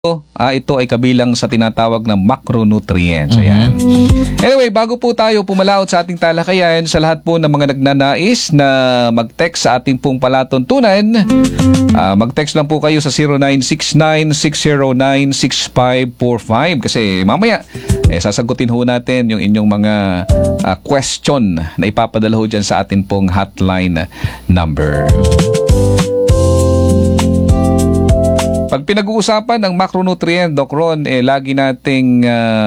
Ito ay kabilang sa tinatawag na macronutrients. Ayan. Anyway, bago po tayo pumalaot sa ating talakayan, sa lahat po ng mga nagnanais na mag-text sa ating pong palatuntunan, mag-text lang po kayo sa 0969-609-6545 kasi mamaya sasagutin ho natin yung inyong mga question na ipapadala ho dyan sa ating pong hotline number. Pag pinag-uusapan ng macronutrient, Doc Ron, lagi nating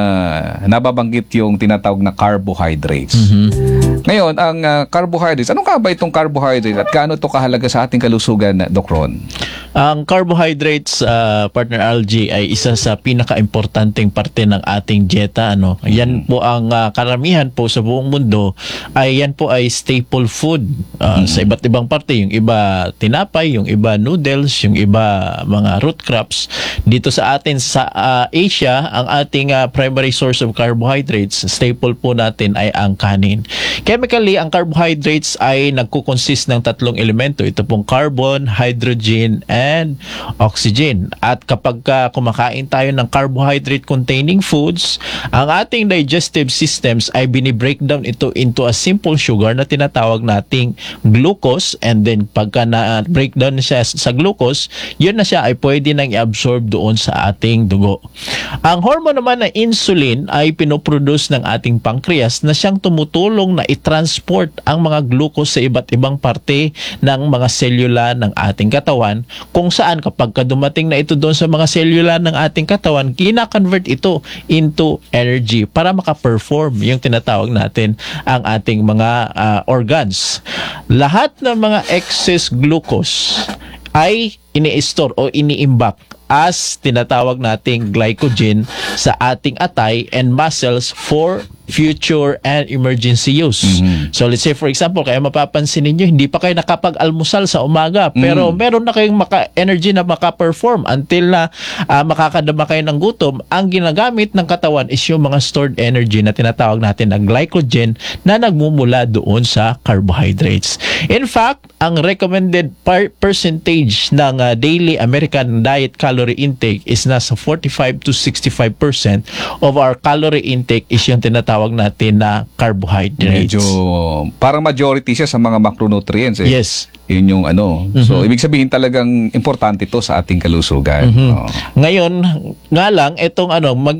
nababanggit yung tinatawag na carbohydrates. Ngayon, ang carbohydrates, ano ka ba itong carbohydrates at gaano ito kahalaga sa ating kalusugan, Doc Ron? Ang carbohydrates, partner Algie, ay isa sa pinaka-importanteng parte ng ating dieta. Yan po ang karamihan po sa buong mundo, yan po ay staple food sa iba't ibang parte. Yung iba tinapay, yung iba noodles, yung iba mga root crops. Dito sa atin sa Asia, ang ating primary source of carbohydrates, staple po natin ay ang kanin. Chemically, ang carbohydrates ay nagkukonsist ng tatlong elemento. Ito pong carbon, hydrogen, and oxygen. At kapag kumakain tayo ng carbohydrate-containing foods, ang ating digestive systems ay binibreakdown ito into a simple sugar na tinatawag nating glucose, and then pagka na-breakdown siya sa glucose, yun na siya ay pwede nang i-absorb doon sa ating dugo. Ang hormone naman na insulin ay pinoproduce ng ating pancreas na siyang tumutulong na i-transport ang mga glucose sa iba't ibang parte ng mga selula ng ating katawan, kung saan kapag dumating na ito doon sa mga selula ng ating katawan, kina-convert ito into energy para maka-perform yung tinatawag natin ang ating mga organs. Lahat ng mga excess glucose ay ini-store o ini-imbak as tinatawag nating glycogen sa ating atay and muscles for future and emergency use. So let's say for example, kaya mapapansin ninyo, hindi pa kayo nakapag-almusal sa umaga, pero meron na kayong energy na maka-perform until na makakadama kayo ng gutom. Ang ginagamit ng katawan is yung mga stored energy na tinatawag natin na glycogen na nagmumula doon sa carbohydrates. In fact, ang recommended percentage ng daily American diet calorie intake is nasa 45 to 65% of our calorie intake is yung tinatawag natin na carbohydrates. Medyo parang majority siya sa mga macronutrients. Yes. Yun yung ano. So, ibig sabihin talagang importante to sa ating kalusugan. Ngayon, nga lang, itong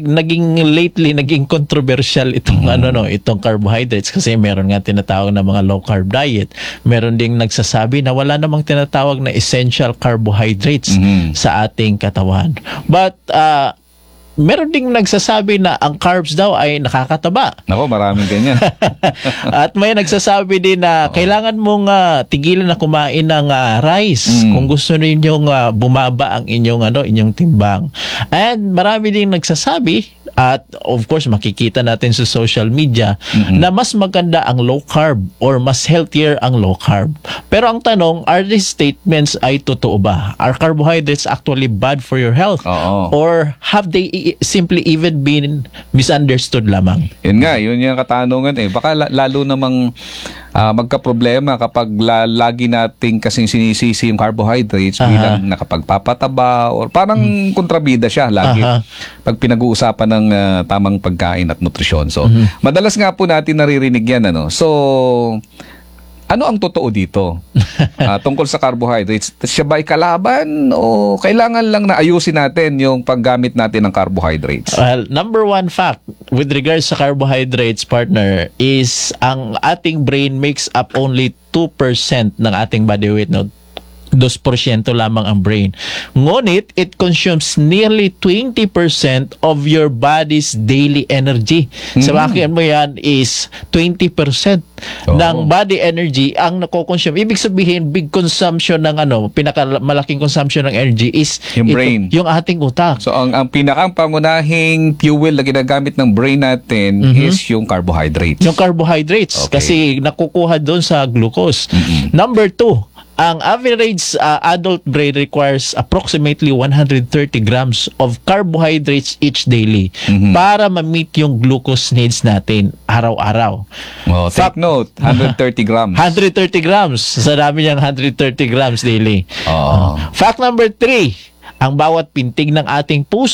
naging controversial itong itong carbohydrates kasi meron nga tinatawag na mga low carb diet. Meron ding nagsasabi na wala namang tinatawag na essential carbohydrates sa ating katawan. But, meron ding nagsasabi na ang carbs daw ay nakakataba. Nako, maraming ganyan. At may nagsasabi din na kailangan mong tigilan na kumain ng rice kung gusto ninyong bumaba ang inyong timbang. And marami ding nagsasabi, at of course makikita natin sa social media, na mas maganda ang low carb or mas healthier ang low carb. Pero ang tanong, are these statements ay totoo ba? Are carbohydrates actually bad for your health? Or have they simply even been misunderstood lamang? Yun nga, yun yung katanungan Baka lalo namang magka-problema kapag lagi nating kasing sinisisi yung carbohydrates bilang nakapagpapataba or parang kontrabida siya lagi pag pinag-uusapan ng tamang pagkain at nutrisyon. So, madalas nga po natin naririnig yan. So, ano ang totoo dito tungkol sa carbohydrates? Siya ba ay kalaban o kailangan lang na ayusin natin yung paggamit natin ng carbohydrates? Well, number one fact with regards sa carbohydrates, partner, is ang ating brain makes up only 2% ng ating body weight. 2% lamang ang brain. Ngunit, it consumes nearly 20% of your body's daily energy. Sa bakit mo yan is 20% ng body energy ang nako-consume. Ibig sabihin, big consumption ng pinakamalaking consumption ng energy is yung brain. Yung ating utak. So, ang pinakang pangunahing fuel na ginagamit ng brain natin is yung carbohydrates. Yung carbohydrates. Okay. Kasi nakukuha doon sa glucose. Number 2, ang average adult brain requires approximately 130 grams of carbohydrates each daily para ma-meet yung glucose needs natin araw-araw. Take note, 130 grams. 130 grams. Sa dami niyang 130 grams daily. Fact number 3, ang bawat pintig ng ating puso